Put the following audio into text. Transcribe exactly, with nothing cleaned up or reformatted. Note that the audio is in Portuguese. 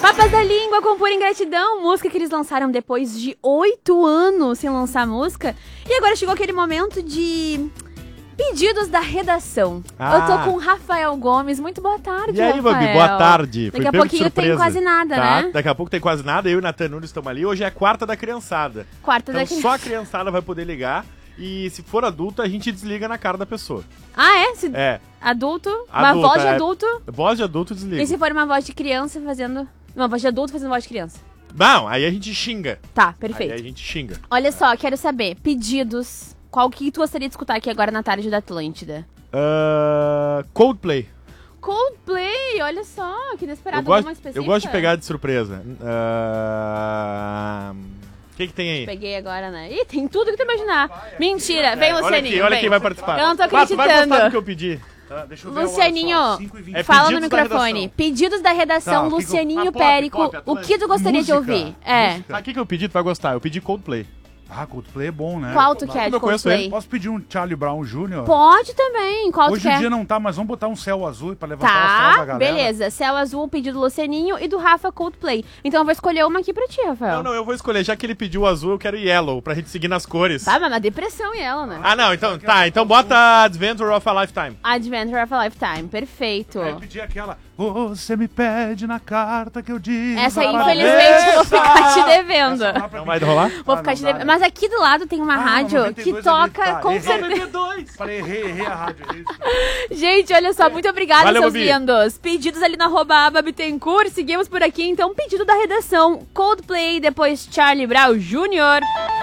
Papas da Língua com Pura Ingratidão, música que eles lançaram depois de oito anos sem lançar música. E agora chegou aquele momento de pedidos da redação. Ah. Eu tô com o Rafael Gomes. Muito boa tarde, E aí, Rafael. Babi, boa tarde. Daqui a pouquinho tem quase nada, tá? né? Daqui a pouco tem quase nada, eu e Natan Nunes estamos ali. Hoje é a quarta da criançada. Quarta então da criança. só a criançada vai poder ligar. E se for adulto, a gente desliga na cara da pessoa. Ah, é? Se... É. Adulto? Uma Adulta, voz de é. adulto? Voz de adulto, desliga. E se for uma voz de criança fazendo... Uma voz de adulto fazendo voz de criança? Não, aí a gente xinga. Tá, perfeito. Aí a gente xinga. Olha só, quero saber, pedidos. Qual que tu gostaria de escutar aqui agora na tarde da Atlântida? Uh, Coldplay. Coldplay, olha só, que inesperado. Eu gosto, Alguma específica? eu gosto de pegar de surpresa. Uh, O que que tem aí? Peguei agora, né? Ih, tem tudo que tu imaginar. Mentira, vem, É, olha Lucianinho. aqui, olha vem. quem vai participar. Eu não tô Ah, tu vai acreditando. gostar do que eu pedi. Tá, deixa eu ver, Lucianinho, olha só, cinco e vinte. É fala no pedidos da microfone. redação. Pedidos da redação, Tá, o que que eu- Lucianinho Ah, pop, Périco. pop, O Atlântida. que tu gostaria Música, de ouvir? É. música. Ah, o que que eu pedi? Tu vai gostar. Eu pedi Coldplay. Ah, Coldplay é bom, né? Qual tu quer de eu conheço Coldplay? ele. Posso pedir um Charlie Brown Júnior? Pode também. Qual Hoje tu em quer? dia não tá, mas vamos botar um céu azul pra levantar o astral Tá, da galera. beleza. Céu Azul, pedido do Lucianinho e do Rafa Coldplay. Então eu vou escolher uma aqui pra ti, Rafael. Não, não, eu vou escolher. Já que ele pediu azul, eu quero yellow, pra gente seguir nas cores. Tá, mas na depressão e ela, né? Ah, não, então, tá, então bota Adventure of a Lifetime. Adventure of a Lifetime, perfeito. Eu pedi aquela, você me pede na carta que eu digo. Essa aí, para infelizmente, eu vou essa. ficar te devendo. Essa dá pra Não pedir. vai rolar? Vou Ah, ficar não te dá, devendo. né? Mas aqui do lado tem uma Ah, rádio noventa e que dois toca ali, tá, com errei. certeza. Falei, errei, errei a rádio. é isso. Gente, olha só, muito obrigada, Valeu, seus Babi. lindos. Pedidos ali no arroba aba Bittencourt. Seguimos por aqui, então, pedido da redação. Coldplay, depois Charlie Brown Júnior